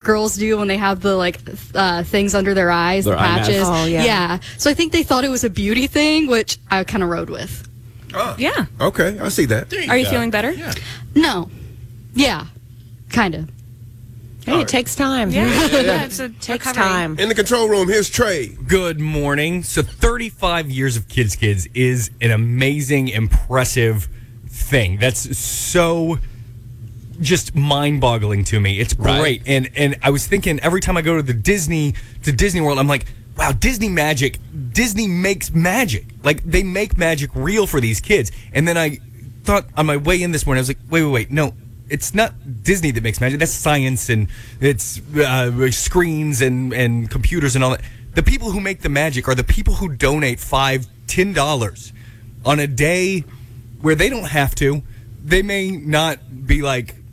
girls do when they have the things under their eyes, the patches. Oh, yeah. So I think they thought it was a beauty thing, which I kind of rode with. Yeah. Okay, I see that. Are you feeling better? Yeah. No. Yeah. Kind of. Hey, it takes time. Yeah. It's a Takes recovery. time. In the control room, here's Trey. Good morning. So 35 years of Kids is an amazing, impressive thing. That's so just mind-boggling to me. It's great. Right. And I was thinking every time I go to Disney World, I'm like, wow, Disney makes magic. Like, they make magic real for these kids. And then I thought on my way in this morning, I was like, wait, no. It's not Disney that makes magic. That's science, and it's screens and computers and all that. The people who make the magic are the people who donate $5, $10 on a day where they don't have to. They may not be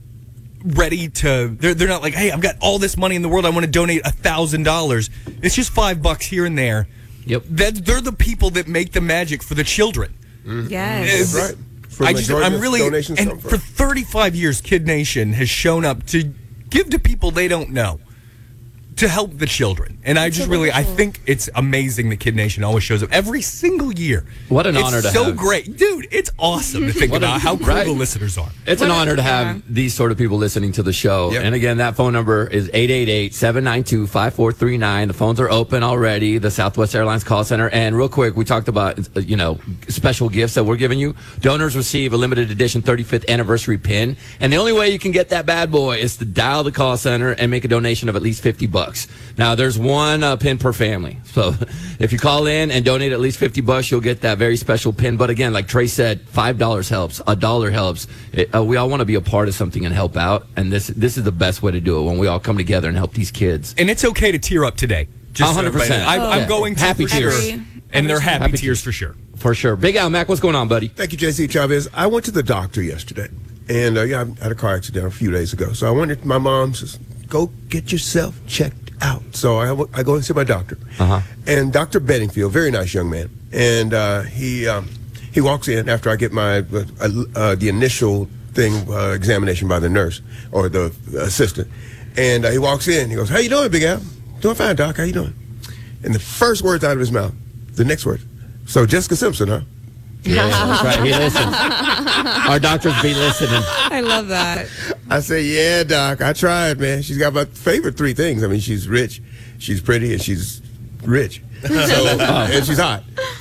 ready to. They're not like, hey, I've got all this money in the world. I want to donate $1,000. It's just $5 here and there. Yep. They're the people that make the magic for the children. Yes. That's right. I'm really, donations and come from. for 35 years, Kid Nation has shown up to give to people they don't know, to help the children. And I think it's amazing that Kid Nation always shows up every single year. What an honor to It's so have. great. Dude, it's awesome to think about how cool the listeners are. It's an honor to have these sort of people listening to the show. Yep. And again, that phone number is 888-792-5439. The phones are open already, the Southwest Airlines call center. And real quick, we talked about, special gifts that we're giving you. Donors receive a limited edition 35th anniversary pin. And the only way you can get that bad boy is to dial the call center and make a donation of at least $50. Now, there's one pin per family. So if you call in and donate at least $50, you'll get that very special pin. But again, like Trey said, $5 helps. $1 helps. We all want to be a part of something and help out. And this is the best way to do it, when we all come together and help these kids. And it's okay to tear up today. Just so 100%. everybody knows. I'm going to Happy for sure. tears. And they're happy Happy tears for sure. For sure. Big Al, Mac, what's going on, buddy? Thank you, JC Chavez. I went to the doctor yesterday, and I had a car accident a few days ago. So I went to my mom, says, go get yourself checked out. So I go and see my doctor. And Dr. Bedingfield, very nice young man. And he walks in after I get my the initial examination by the nurse or the assistant. And he walks in. He goes, how you doing, Big Al? Doing fine, Doc. How you doing? And the first words out of his mouth, the next word, so Jessica Simpson, huh? Yeah, that's right. He listens. Our doctors be listening. I love that. I say, yeah, Doc, I tried, man. She's got my favorite three things. I mean, she's rich, she's pretty, and she's rich. So, and she's hot.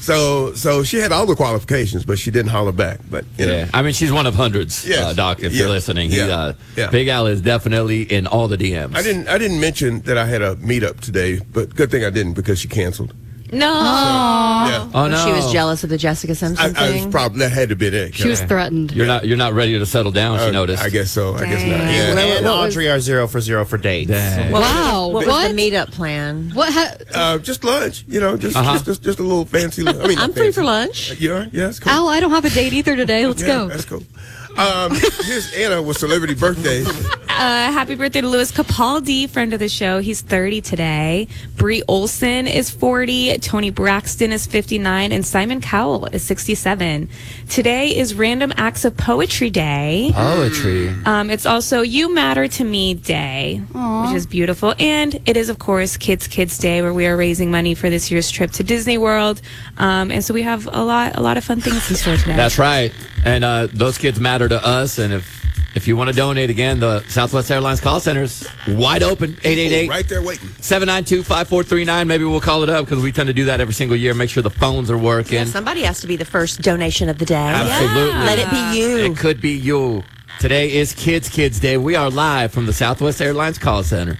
So she had all the qualifications, but she didn't holler back. But Yeah, I mean, she's one of hundreds, Yes. Doc, if you're listening. Yeah. Big Al is definitely in all the DMs. I didn't mention that I had a meetup today, but good thing I didn't, because she canceled. No. Yeah. Oh, no. She was jealous of the Jessica Simpson I thing. was probably, that had to be it. She was threatened. You're not ready to settle down, she noticed. I guess so. I guess not. Dang. Yeah. And Audrey are 0 for 0 for dates. Dang. Wow. What was the meetup plan? Just lunch, just a little fancy lunch. I mean, I'm not free fancy. for lunch. You are? Yeah, that's cool. Al, I don't have a date either today. Let's go. That's cool. Here's Anna with celebrity birthdays. Happy birthday to Louis Capaldi, friend of the show. He's 30 today. Brie Olson is 40. Tony Braxton is 59. And Simon Cowell is 67. Today is Random Acts of Poetry Day. Poetry. It's also You Matter to Me Day, which is beautiful. And it is, of course, Kids Day, where we are raising money for this year's trip to Disney World. And so we have a lot of fun things in store today. That's right. And those kids matter to us. And if you want to donate, again, the Southwest Airlines call center's wide open. 888 Right there waiting. 792-5439. Maybe we'll call it up, because we tend to do that every single year. Make sure the phones are working. Yeah, somebody has to be the first donation of the day. Absolutely. Let it be you. It could be you. Today is Kids Day. We are live from the Southwest Airlines call center.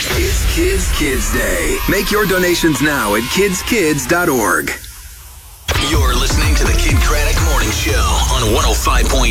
It's Kids Day. Make your donations now at kidskids.org. You're listening to the Kid Craddock Morning Show on 105.9